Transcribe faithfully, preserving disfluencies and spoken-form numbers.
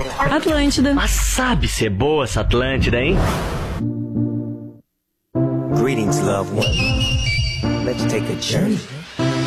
Atlântida. Mas sabe ser boa essa Atlântida, hein? Greetings, loved one. Let's take a journey.